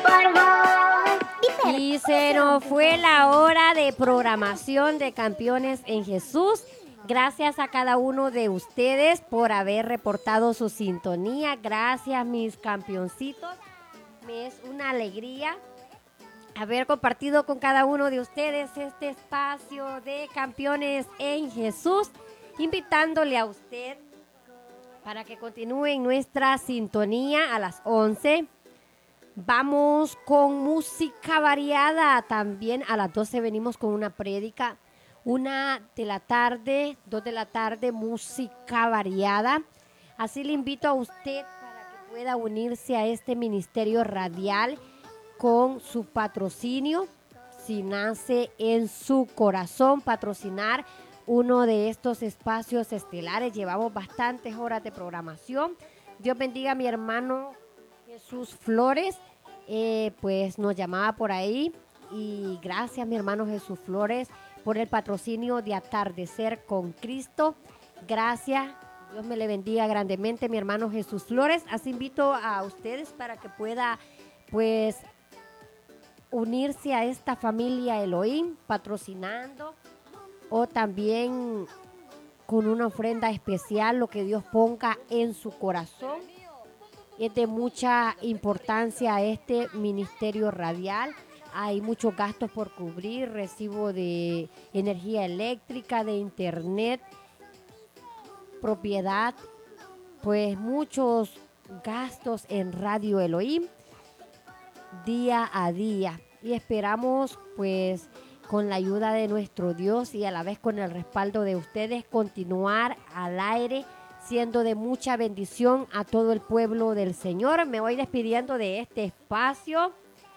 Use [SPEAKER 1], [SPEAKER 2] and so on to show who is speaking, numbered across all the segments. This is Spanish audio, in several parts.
[SPEAKER 1] Y se nos fue la hora de programación de Campeones en Jesús. Gracias a cada uno de ustedes por haber reportado su sintonía. Gracias, mis campeoncitos. Me es una alegría haber compartido con cada uno de ustedes este espacio de Campeones en Jesús, invitándole a usted para que continúen nuestra sintonía a las 11. Vamos con música variada. También a las 12 venimos con una prédica. 1 de la tarde, 2 de la tarde, música variada. Así le invito a usted para que pueda unirse a este ministerio radial con su patrocinio. Si nace en su corazón patrocinar uno de estos espacios estelares. Llevamos bastantes horas de programación. Dios bendiga a mi hermano Jesús Flores, pues nos llamaba por ahí. Y gracias, mi hermano Jesús Flores, por el patrocinio de Atardecer con Cristo. Gracias. Dios me le bendiga grandemente, mi hermano Jesús Flores. Así invito a ustedes para que pueda, pues, unirse a esta familia Elohim, patrocinando o también con una ofrenda especial, lo que Dios ponga en su corazón. Es de mucha importancia este ministerio radial. Hay muchos gastos por cubrir, recibo de energía eléctrica, de internet, propiedad, pues muchos gastos en Radio Elohim día a día. Y esperamos, pues, con la ayuda de nuestro Dios y a la vez con el respaldo de ustedes, continuar al aire, siendo de mucha bendición a todo el pueblo del Señor. Me voy despidiendo de este espacio.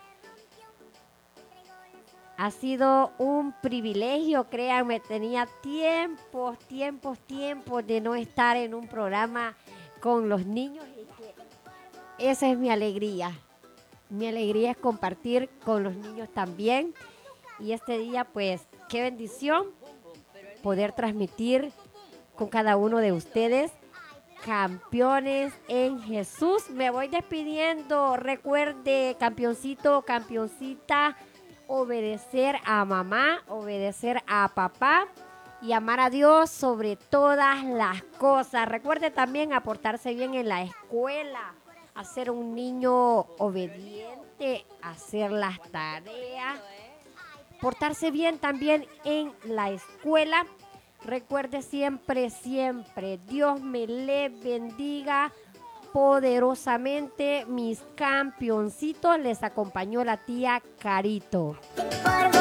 [SPEAKER 1] Ha sido un privilegio, créanme, tenía tiempos de no estar en un programa con los niños y que esa es mi alegría. Mi alegría es compartir con los niños también. Y este día, pues, qué bendición poder transmitir con cada uno de ustedes Campeones en Jesús. Me voy despidiendo. Recuerde, campeoncito, campeoncita, obedecer a mamá, obedecer a papá y amar a Dios sobre todas las cosas. Recuerde también aportarse bien en la escuela, a ser un niño obediente, hacer las tareas, portarse bien también en la escuela. Recuerde siempre, Dios me le bendiga poderosamente, mis campeoncitos. Les acompañó la tía Carito.